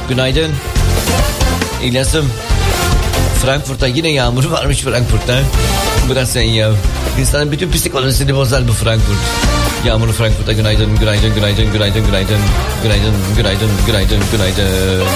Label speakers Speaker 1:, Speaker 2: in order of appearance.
Speaker 1: Günaydın. İlyas'ım. Frankfurt'ta yine yağmur varmış Frankfurt'ta. Bırak sen ya. İnsanın bütün psikolojisini bozar bu Frankfurt. Yağmurlu Frankfurt'ta günaydın, günaydın, günaydın, günaydın, günaydın. Günaydın, günaydın, günaydın, günaydın.